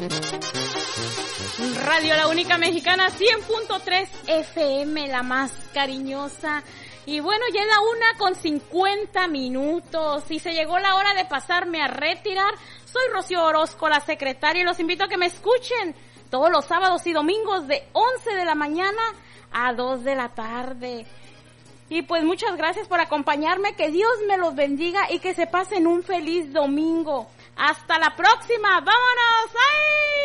Radio La Única Mexicana, 100.3 FM, la más cariñosa. Y bueno, ya es la 1:50 y se llegó la hora de pasarme a retirar. Soy Rocío Orozco, la secretaria, y los invito a que me escuchen todos los sábados y domingos de 11 de la mañana a 2 de la tarde. Y pues muchas gracias por acompañarme, que Dios me los bendiga y que se pasen un feliz domingo. Hasta la próxima, vámonos, ¡ay!